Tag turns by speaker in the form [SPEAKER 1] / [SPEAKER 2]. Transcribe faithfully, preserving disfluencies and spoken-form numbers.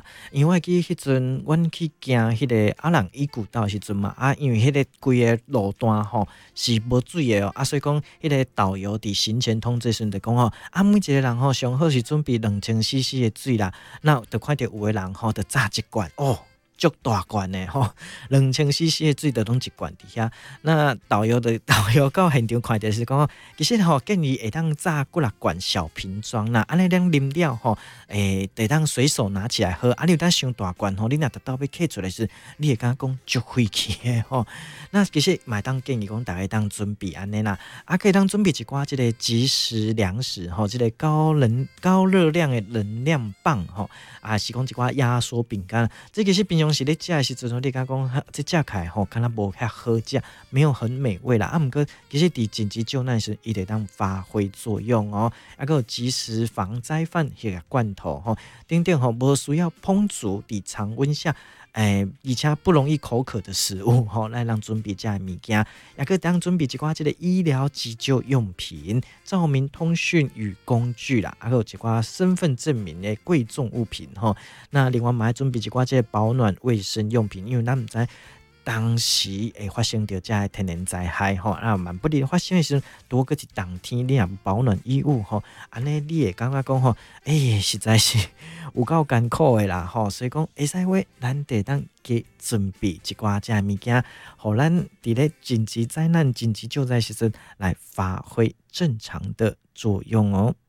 [SPEAKER 1] 因为我记迄阵阮去行迄个阿朗伊古道时阵嘛，啊，因为迄个规个路段吼是无水的哦，啊，所以讲迄个导游伫行前通知时阵就讲吼，啊，每一个人吼上好是准备两千 C C 的水啦，那就看到有个人吼就炸一罐哦。足大罐的吼，两千 C C 的水就拢一罐伫遐。那导游的导游到现场看到是讲，其实吼建议会当炸几六罐小瓶装啦，安尼咱啉了吼，诶，会当随手拿起来喝。啊，你有当伤大罐吼，你若直到要摕出来时，你会感觉讲足费气的吼。那其实买当建议讲，大家当准备安尼啦，啊，可以当准备一寡即个即食粮食吼，即个高能高热量的能量棒吼，啊，是讲一寡压缩饼干，这其实平常时咧食的时阵，你讲讲这食起来吼，敢若无遐好食，没有很美味啦。啊，毋过其实伫紧急救难时，伊得当发挥作用哦。啊，个即食防灾饭迄个罐头吼，等等吼，无需要烹煮伫常温下。诶，而且不容易口渴的食物吼，来让准备这些物件，也可以当准备一寡这个医疗急救用品、照明、通讯与工具啦，还有一寡身份证明的贵重物品吼。那另外嘛，还准备一寡这个保暖卫生用品，因为咱唔知当时会发生到这些天然灾害吼，那万不利发生的时候，多个一当天你也保暖衣物吼，安尼你会感觉讲吼，诶、欸，实在是有够艰苦的啦吼，所以讲会使话，咱得当去准备一寡这物件，互咱伫咧紧急灾难、紧急救灾时阵来发挥正常的作用哦。